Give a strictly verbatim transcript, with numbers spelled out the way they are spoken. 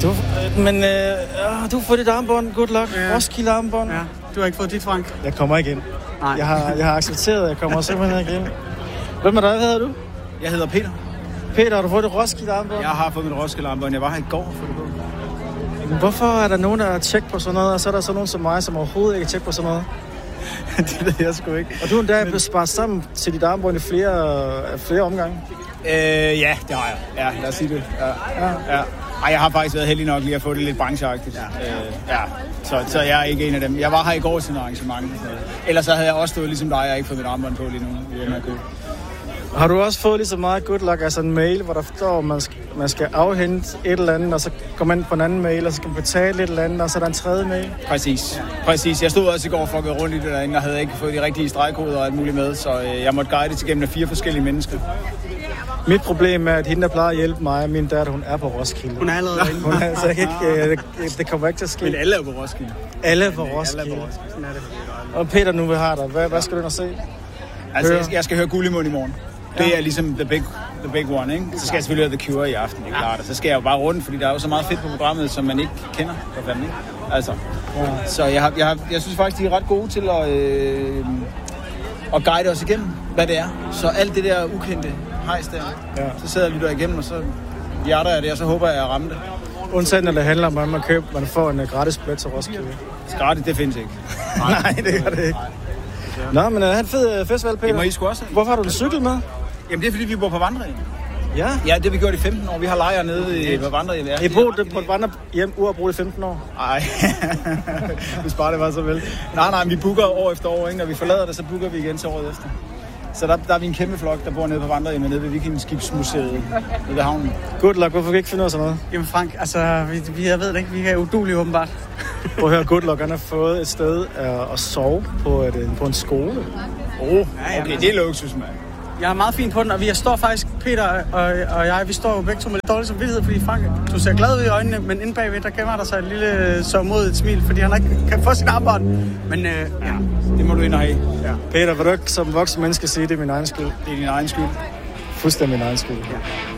Du, men øh, du har fået dit armbånd. Good luck. Ja. Roskilde armbånd. Ja, du har ikke fået dit, Frank. Jeg kommer ikke ind. Nej. Jeg har, jeg har accepteret, jeg kommer simpelthen ikke ind. Hvem er dig? Hvad hedder du? Jeg hedder Peter. Peter, har du fået det Roskilde armbånd? Jeg har fået mit Roskilde armbånd. Jeg var her i går for det på. Men hvorfor er der nogen, der har tjekket på sådan noget, og så er der så nogen som mig, som overhovedet ikke har tjekket på sådan noget? Det ved jeg sgu ikke. Og du er endda blevet sparet sammen til dit armbånd i flere, flere omgange? Øh, ja, det har jeg. Ja, lad os sige det. Ja. Ja. Ja. Ej, jeg har faktisk været heldig nok lige at få det lidt brancheagtigt. Ja. Øh, ja. Så, så jeg er ikke en af dem. Jeg var her i går til en arrangement. Ellers så havde jeg også stået ligesom dig, jeg ikke fået mit armbånd på lige nu. Har du også fået lige så meget good luck, altså en mail, hvor der står, at man skal, man skal afhente et eller andet, og så kommer man ind på en anden mail, og så skal man betale et eller andet, og så er der en tredje mail? Præcis. Præcis. Jeg stod også i går for at gå rundt i det derinde, og havde ikke fået de rigtige stregkoder og alt muligt med, så jeg måtte guide til gennem af fire forskellige mennesker. Mit problem er, at hende, der plejer at hjælpe mig, min datter, hun er på Roskilde. Hun er allerede inde. Hun er, så jeg kan ikke, det, det kommer ikke til at ske. Men alle er på Roskilde. Alle er på Roskilde. Alle er på Roskilde. Sådan er det. Og Peter, nu vi har dig. Hvad, hvad skal du ind og se? Altså, jeg skal, jeg skal høre Gullimund i morgen. Det ja. er ligesom the big, the big one, ikke? Så skal jeg selvfølgelig høre The Cure i aften, det er klart. Og så skal jeg jo bare rundt, fordi der er jo så meget fedt på programmet, som man ikke kender. For fanden, ikke? Altså. Ja. Så jeg, har, jeg, har, jeg synes faktisk, de er ret gode til at, øh, at guide os igennem, hvad det er. Så alt det der ukendte hejs der, ja. Så sidder jeg og lytter igennem, og så hjerter jeg det, og så håber jeg, at jeg rammer det. Undtagen, når det handler om, at man, køber, man får en gratis billet til Roskilde. Gratis, det findes ikke. Nej, det gør det ikke. Nå, men er det en fed festival, Peter? Det må I sgu også. Hvorfor har du en cykel med? Jamen, det er fordi, vi bor på vandring. Ja? Ja, det har vi gjort i femten år. Vi har lejre nede i, på vandring. I boet på et vandrehjem uafbrudt i femten år? Nej, hvis bare det var så vel. Nej, nej, vi booker år efter år, ikke? Når vi forlader det, så booker vi igen til året efter. Så der, der er vi en kæmpe flok, der bor nede på vandrehjemmet, nede ved Vikingskibsmuseet, nede ved havnen. Good luck, hvorfor kan vi ikke finde ud af sådan noget? Jamen Frank, altså, vi, vi jeg ved det ikke, vi er udulige åbenbart. Prøv at høre, Good luck, han har fået et sted at, at sove på, et, på en skole. Åh, oh, okay, det er luksus, mand. Jeg er meget fint på den, og vi står faktisk, Peter og, og jeg, vi står jo begge to med lidt dårlig samvittighed, fordi Frank, du ser glad ud i øjnene, men inde bagved, der gemmer der sig et lille sørgmodigt smil, fordi han ikke kan få sit armbånd. Men øh, ja, det må du ind og have. Ja. Peter, vil du ikke som voksen menneske sige, det er min egen skyld? Det er din egen skyld. Fuldstændig min egen skyld. Ja.